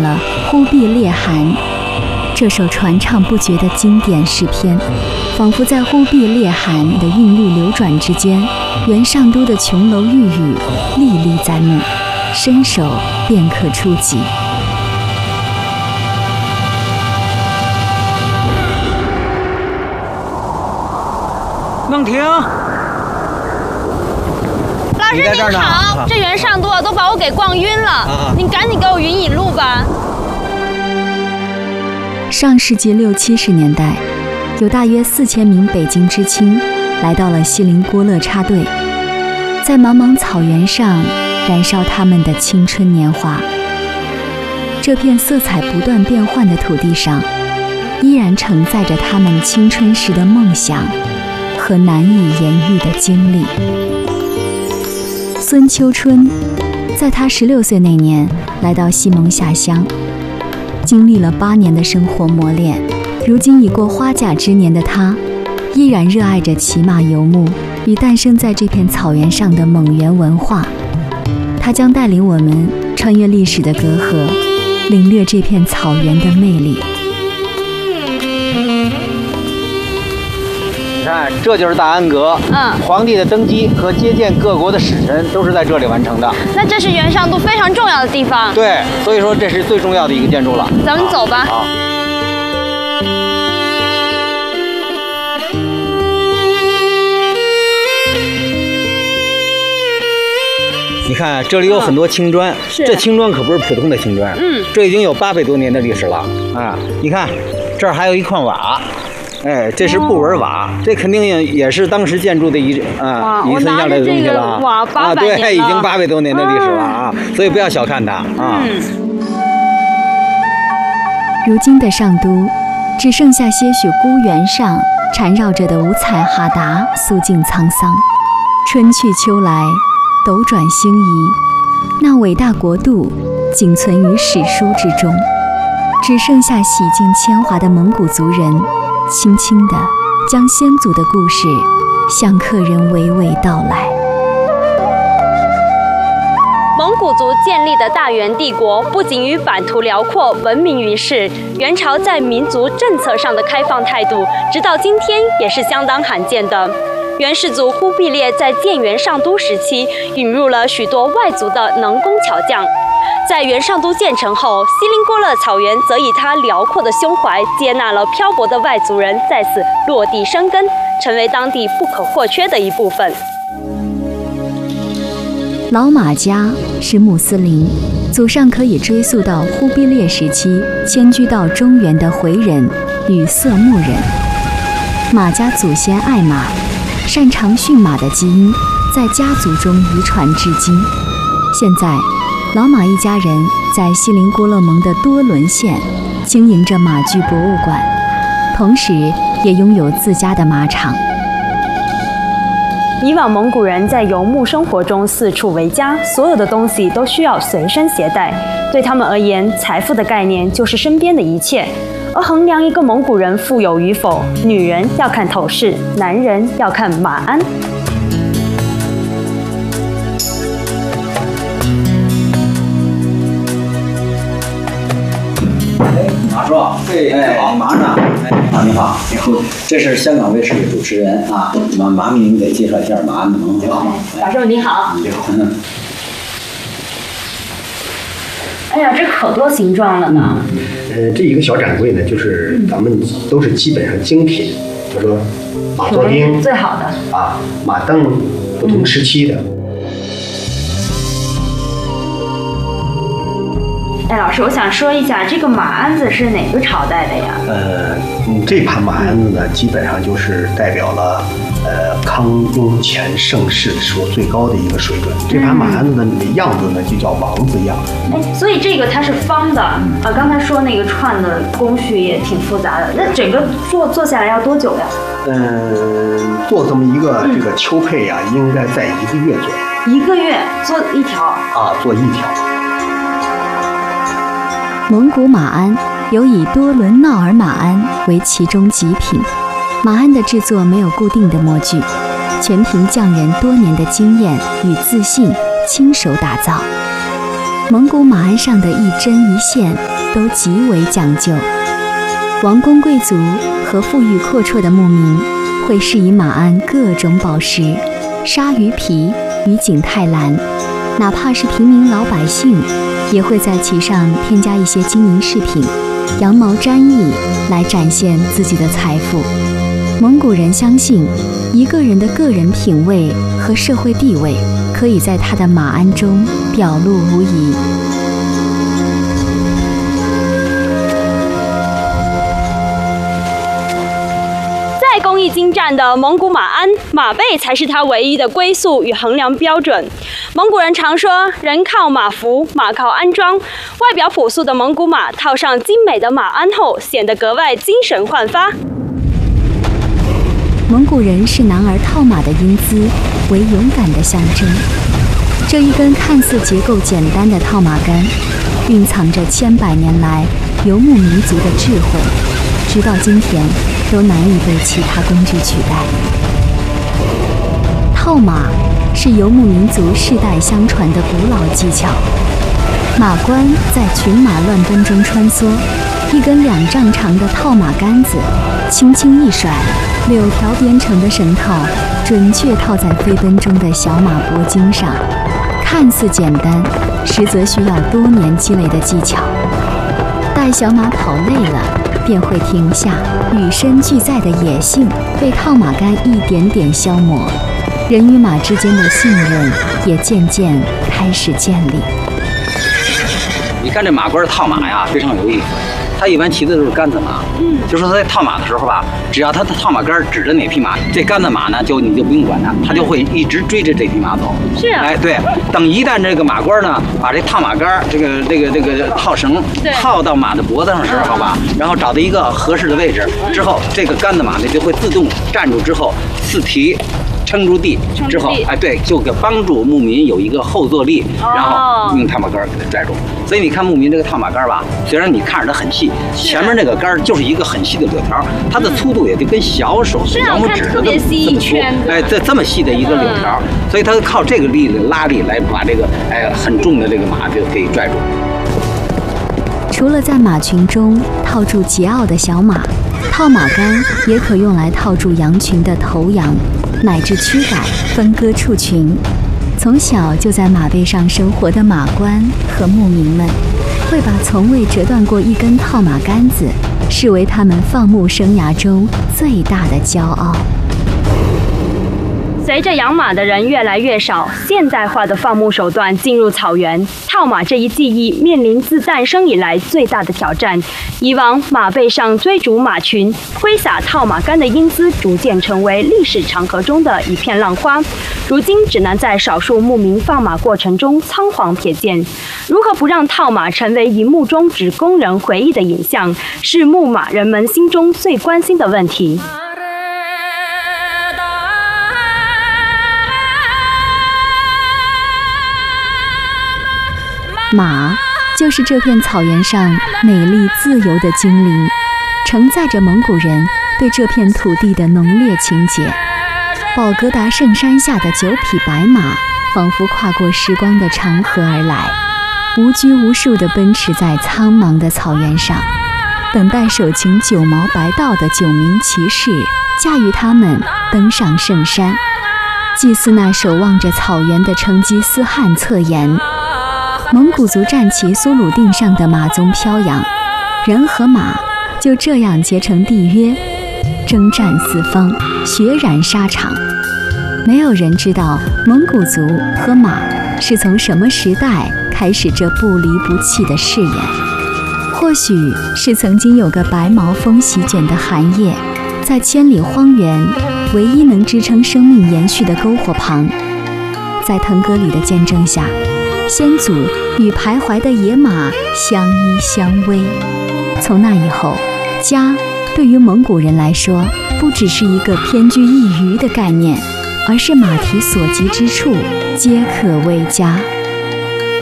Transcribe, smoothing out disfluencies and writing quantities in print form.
了《忽必烈汗》这首传唱不绝的经典诗篇，仿佛在忽必烈汗的韵律流转之间，元上都的琼楼玉宇历历在目，伸手便可触及。 能停？ 老师您好，这元上都都把我给逛晕了，您赶紧给我引路吧。 上世纪60、70年代，有大约4000名北京知青来到了锡林郭勒插队，在茫茫草原上燃烧他们的青春年华。这片色彩不断变换的土地上，依然承载着他们青春时的梦想和难以言喻的经历。孙秋春在他16岁那年来到西蒙下乡，经历了8年的生活磨练，如今已过花甲之年的他，依然热爱着骑马游牧与诞生在这片草原上的蒙元文化。他将带领我们穿越历史的隔阂，领略这片草原的魅力。 你看，这就是大安阁。皇帝的登基和接见各国的使臣都是在这里完成的。 那这是元上都非常重要的地方。 对，所以说这是最重要的一个建筑了。 咱们走吧。 好。你看，这里有很多青砖，这青砖可不是普通的青砖，这已经有800多年的历史了啊！你看，这儿还有一块瓦。哎，这是布纹瓦，这肯定也是当时建筑的遗存下来的东西了啊！ 对，已经800多年的历史了啊，所以不要小看它啊。 如今的上都，只剩下些许孤原上缠绕着的五彩哈达，肃静沧桑。春去秋来，斗转星移，那伟大国度仅存于史书之中，只剩下洗尽铅华的蒙古族人，轻轻地将先祖的故事向客人娓娓道来。 蒙古族建立的大元帝国不仅于版图辽阔闻名于世，元朝在民族政策上的开放态度，直到今天也是相当罕见的。元世祖忽必烈在建元上都时期，引入了许多外族的能工巧匠。在元上都建成后，锡林郭勒草原则以他辽阔的胸怀，接纳了漂泊的外族人在此落地生根，成为当地不可或缺的一部分。 老马家是穆斯林，祖上可以追溯到忽必烈时期迁居到中原的回人与色目人。马家祖先爱马，擅长驯马的基因在家族中遗传至今。现在老马一家人在锡林郭勒盟的多伦县经营着马具博物馆，同时也拥有自家的马场。 以往蒙古人在游牧生活中四处为家，所有的东西都需要随身携带。对他们而言，财富的概念就是身边的一切。而衡量一个蒙古人富有与否，女人要看头饰，男人要看马鞍。 马叔，对，好，马上，你好，你好，这是香港卫视的主持人啊，麻烦您给介绍一下马鞍盟。 马叔你好。 你好。 哎呀，这可多形状了呢。 这一个小展柜呢，就是咱们都是基本上精品，比如说马座钉最好的啊，马镫不同时期的。 哎，老师，我想说一下，这个马鞍子是哪个朝代的呀？ 这盘马鞍子呢，基本上就是代表了康雍乾盛世时候最高的一个水准。这盘马鞍子呢，你的样子呢就叫王字样。 哎，所以这个它是方的啊。刚才说那个串的工序也挺复杂的，那整个做下来要多久呀？ 做这么一个这个秋配呀，应该在1个月左右。 1个月做一条啊，做一条。 蒙古马鞍有以多伦闹尔马鞍为其中极品。马鞍的制作没有固定的模具，全凭匠人多年的经验与自信亲手打造。蒙古马鞍上的一针一线都极为讲究。王公贵族和富裕阔绰的牧民会施以马鞍各种宝石、鲨鱼皮与景泰蓝，哪怕是平民老百姓，也会在其上添加一些金银饰品、羊毛毡翼来展现自己的财富。蒙古人相信，一个人的个人品味和社会地位可以在他的马鞍中表露无遗。 再工艺精湛的蒙古马鞍，马背才是它唯一的归宿与衡量标准。蒙古人常说，人靠马服，马靠鞍装。外表朴素的蒙古马套上精美的马鞍后，显得格外精神焕发。 蒙古人视男儿套马的英姿为勇敢的象征。这一根看似结构简单的套马杆，蕴藏着千百年来游牧民族的智慧，直到今天都难以被其他工具取代。套马是游牧民族世代相传的古老技巧。马官在群马乱奔中穿梭，一根2丈长的套马杆子轻轻一甩，6条编成的绳套准确套在飞奔中的小马脖颈上，看似简单，实则需要多年积累的技巧。待小马跑累了，便会停下，与生俱在的野性被套马杆一点点消磨，人与马之间的信任也渐渐开始建立。 你看这马官套马呀，非常有意思。他一般骑的都是杆子马，就说他在套马的时候吧，只要他的套马杆指着哪匹马，这杆子马呢，你就不用管它，他就会一直追着这匹马走。 是啊， 哎，对，等一旦这个马官呢，把这套马杆这个套绳套到马的脖子上时候吧，然后找到一个合适的位置之后，这个杆子马呢就会自动站住之后四蹄撑住地之后，哎，对，就给帮助牧民有一个后坐力，然后用套马杆给它拽住。所以你看牧民这个套马杆吧，虽然你看着它很细，前面那个杆就是一个很细的柳条，它的粗度也就跟小手小拇指的这么粗，哎，这么细的一个柳条，所以它靠这个力的拉力来把这个很重的这个马就可以拽住。 除了在马群中套住桀骜的小马，套马杆也可用来套住羊群的头羊，乃至驱赶分割畜群。从小就在马背上生活的马官和牧民们，会把从未折断过一根套马杆子视为他们放牧生涯中最大的骄傲。 随着养马的人越来越少，现代化的放牧手段进入草原，套马这一技艺面临自诞生以来最大的挑战。以往马背上追逐马群、挥洒套马杆的英姿逐渐成为历史长河中的一片浪花，如今只能在少数牧民放马过程中仓皇瞥见。如何不让套马成为荧幕中只供人回忆的影像，是牧马人们心中最关心的问题。 马就是这片草原上美丽自由的精灵，承载着蒙古人对这片土地的浓烈情结。宝格达圣山下的9匹白马，仿佛跨过时光的长河而来，无拘无束地奔驰在苍茫的草原上，等待手擎9毛白道的9名骑士驾驭它们登上圣山，祭祀那守望着草原的成吉思汗侧颜。蒙古族战旗苏鲁定上的马鬃飘扬，人和马就这样结成缔约，征战四方，血染沙场。没有人知道蒙古族和马是从什么时代开始这不离不弃的誓言。或许是曾经有个白毛风席卷的寒夜，在千里荒原唯一能支撑生命延续的篝火旁，在腾格里的见证下，先祖与徘徊的野马相依相偎。从那以后，家对于蒙古人来说，不只是一个偏居一隅的概念，而是马蹄所及之处皆可为家。